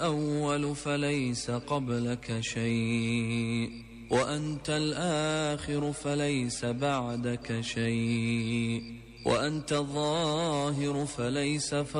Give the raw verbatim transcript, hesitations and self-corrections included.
الأول فليس قبلك شيء، وأنت الآخر فليس بعدك شيء، وأنت الظاهر فليس فوقك